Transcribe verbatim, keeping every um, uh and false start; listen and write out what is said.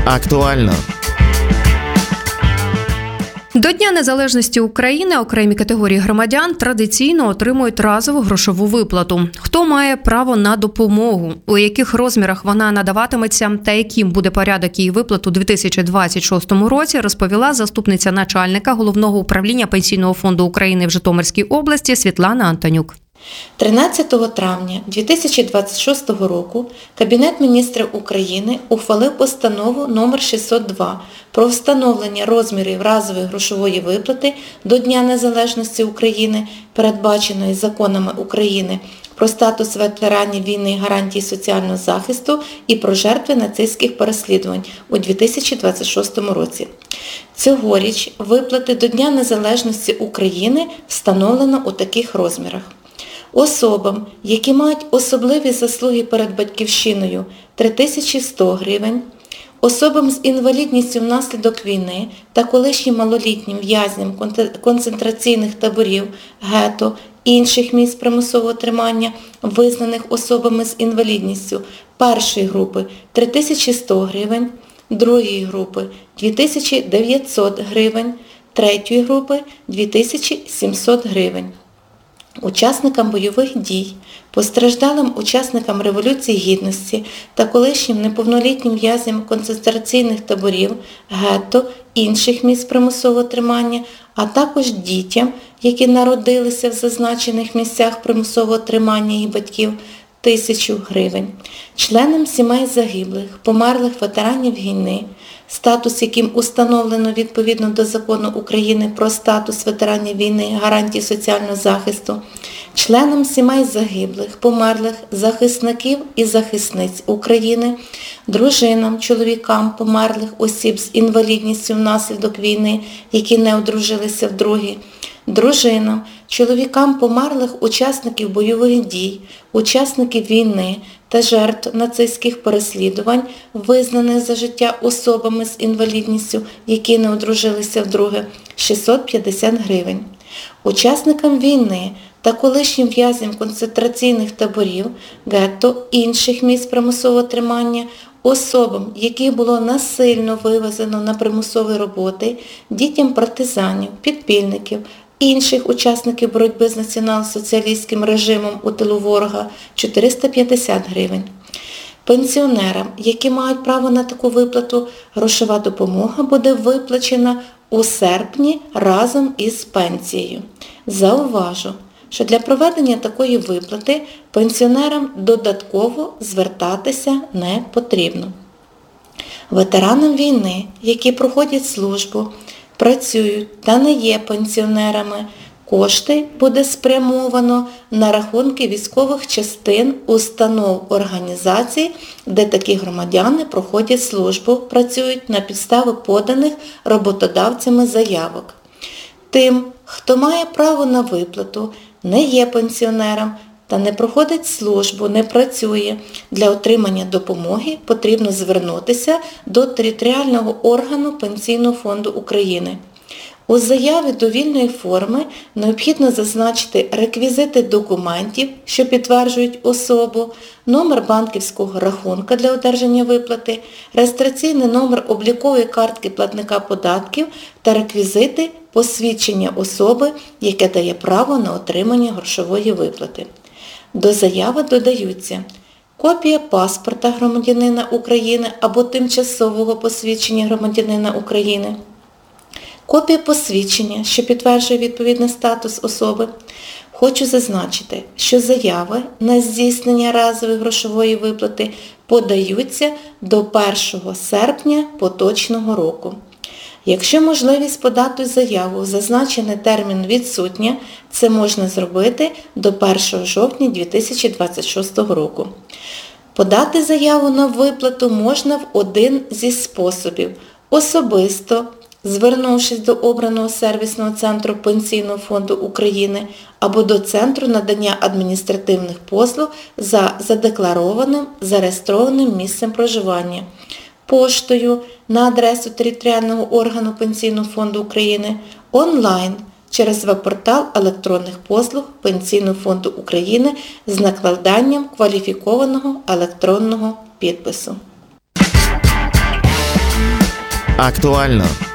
Актуально. До Дня Незалежності України окремі категорії громадян традиційно отримують разову грошову виплату. Хто має право на допомогу, у яких розмірах вона надаватиметься та яким буде порядок її виплат у дві тисячі двадцять шостому році, розповіла заступниця начальника Головного управління Пенсійного фонду України в Житомирській області Світлана Антонюк. тринадцятого травня дві тисячі двадцять шостого року Кабінет міністрів України ухвалив постанову номер шістсот два про встановлення розмірів разової грошової виплати до Дня Незалежності України, передбаченої законами України про статус ветеранів війни, гарантії соціального захисту і про жертви нацистських переслідувань у дві тисячі двадцять шостому році. Цьогоріч виплати до Дня Незалежності України встановлено у таких розмірах. Особам, які мають особливі заслуги перед Батьківщиною – три тисячі сто гривень, особам з інвалідністю внаслідок війни та колишнім малолітнім в'язням концентраційних таборів, гетто, інших місць примусового тримання, визнаних особами з інвалідністю першої групи – три тисячі сто гривень, другої групи – дві тисячі дев'ятсот гривень, третьої групи – дві тисячі сімсот гривень. Учасникам бойових дій, постраждалим учасникам Революції Гідності та колишнім неповнолітнім в'язням концентраційних таборів, гетто, інших місць примусового тримання, а також дітям, які народилися в зазначених місцях примусового тримання їх батьків, тисячу гривень. Членам сімей загиблих, померлих ветеранів війни, статус яким установлено відповідно до Закону України про статус ветеранів війни, гарантії соціального захисту, членам сімей загиблих, померлих, захисників і захисниць України, дружинам, чоловікам померлих осіб з інвалідністю внаслідок війни, які не одружилися вдруге, дружинам, чоловікам померлих учасників бойових дій, учасників війни та жертв нацистських переслідувань, визнаних за життя особами з інвалідністю, які не одружилися вдруге, шістсот п'ятдесят гривень. Учасникам війни та колишнім в'язням концентраційних таборів, гетто, інших місць примусового тримання, особам, яких було насильно вивезено на примусові роботи, дітям партизанів, підпільників, інших учасників боротьби з націонал-соціалістським режимом у тилу ворога – чотириста п'ятдесят гривень. Пенсіонерам, які мають право на таку виплату, грошова допомога буде виплачена у серпні разом із пенсією. Зауважу, що для проведення такої виплати пенсіонерам додатково звертатися не потрібно. Ветеранам війни, які проходять службу, працюють та не є пенсіонерами, кошти буде спрямовано на рахунки військових частин, установ, організацій, де такі громадяни проходять службу, працюють на підставі поданих роботодавцями заявок. Тим, хто має право на виплату, не є пенсіонером та не проходить службу, не працює, для отримання допомоги потрібно звернутися до територіального органу Пенсійного фонду України. У заяві до вільної форми необхідно зазначити реквізити документів, що підтверджують особу, номер банківського рахунка для одержання виплати, реєстраційний номер облікової картки платника податків та реквізити посвідчення особи, яке дає право на отримання грошової виплати. До заяви додаються копія паспорта громадянина України або тимчасового посвідчення громадянина України, копія посвідчення, що підтверджує відповідний статус особи. Хочу зазначити, що заяви на здійснення разової грошової виплати подаються до першого серпня поточного року. Якщо можливість подати заяву в зазначений термін відсутня, це можна зробити до першого жовтня дві тисячі двадцять шостого року. Подати заяву на виплату можна в один зі способів – особисто, звернувшись до обраного сервісного центру Пенсійного фонду України або до Центру надання адміністративних послуг за задекларованим, зареєстрованим місцем проживання, поштою на адресу територіального органу Пенсійного фонду України, онлайн через веб-портал електронних послуг Пенсійного фонду України з накладанням кваліфікованого електронного підпису. Актуально